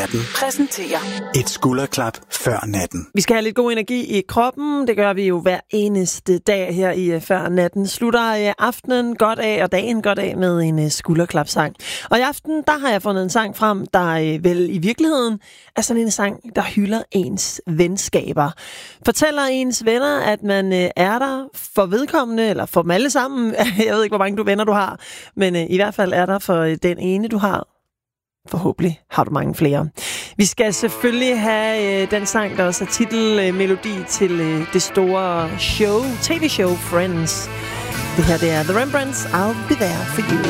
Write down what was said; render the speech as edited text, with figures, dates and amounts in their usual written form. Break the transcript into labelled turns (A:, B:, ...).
A: præsenterer
B: et skulderklap før natten.
C: Vi skal have lidt god energi i kroppen. Det gør vi jo hver eneste dag her i Før Natten. Slutter aftenen godt af, og dagen godt af med en skulderklapsang. Og i aften, der har jeg fundet en sang frem, der vel i virkeligheden er sådan en sang, der hylder ens venskaber. Fortæller ens venner, at man er der for vedkommende, eller for dem alle sammen. Jeg ved ikke, hvor mange venner du har, men i hvert fald er der for den ene, du har. Forhåbentlig har du mange flere. Vi skal selvfølgelig have den sang, der også er titelmelodi til det store show, tv-show Friends. Det her, det er The Rembrandts, I'll Be There For You.